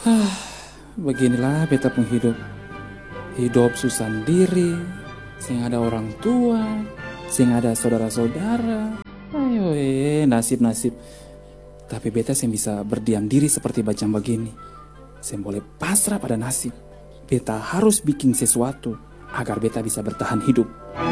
Beginilah beta pun hidup. Hidup susah sendiri, sing ada orang tua, sing ada saudara-saudara. Ayo nasib-nasib. Tapi beta sing bisa berdiam diri seperti bajang begini. Sing boleh pasrah pada nasib. Beta harus bikin sesuatu agar beta bisa bertahan hidup.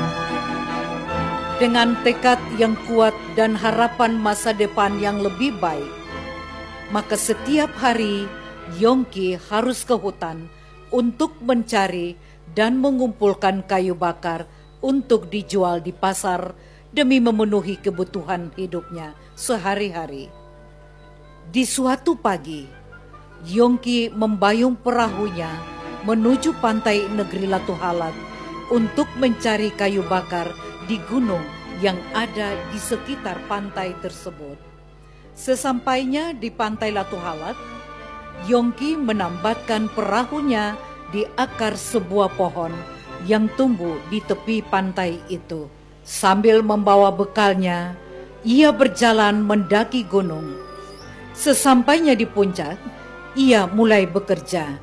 Dengan tekad yang kuat dan harapan masa depan yang lebih baik, maka setiap hari Yongki harus ke hutan untuk mencari dan mengumpulkan kayu bakar untuk dijual di pasar demi memenuhi kebutuhan hidupnya sehari-hari. Di suatu pagi, Yongki membayung perahunya menuju pantai negeri Latuhalat untuk mencari kayu bakar di gunung yang ada di sekitar pantai tersebut. Sesampainya di pantai Latuhalat, Yongki menambatkan perahunya di akar sebuah pohon yang tumbuh di tepi pantai itu. Sambil membawa bekalnya, ia berjalan mendaki gunung. Sesampainya di puncak, ia mulai bekerja.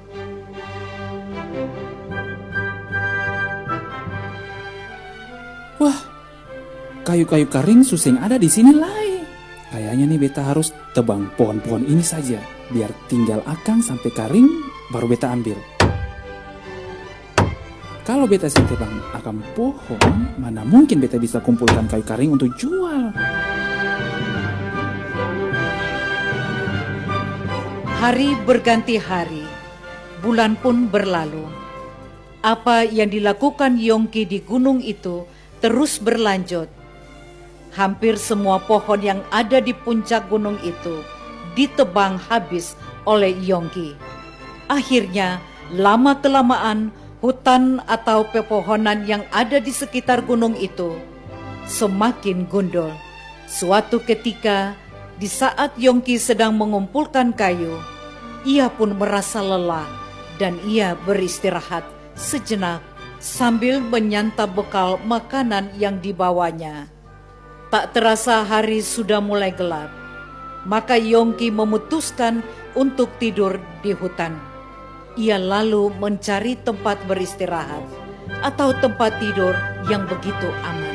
Wah, kayu-kayu kering suseng ada di sini lai. Kayaknya nih beta harus tebang pohon-pohon ini saja, biar tinggal akang sampai kering, baru beta ambil. Kalau beta sing tebang akang pohon, mana mungkin beta bisa kumpulkan kayu kering untuk jual. Hari berganti hari, bulan pun berlalu. Apa yang dilakukan Yongki di gunung itu terus berlanjut. Hampir semua pohon yang ada di puncak gunung itu ditebang habis oleh Yongki. Akhirnya, lama-kelamaan hutan atau pepohonan yang ada di sekitar gunung itu semakin gundul. Suatu ketika, di saat Yongki sedang mengumpulkan kayu, ia pun merasa lelah dan ia beristirahat sejenak sambil menyantap bekal makanan yang dibawanya. Tak terasa hari sudah mulai gelap, maka Yongki memutuskan untuk tidur di hutan. Ia lalu mencari tempat beristirahat atau tempat tidur yang begitu aman.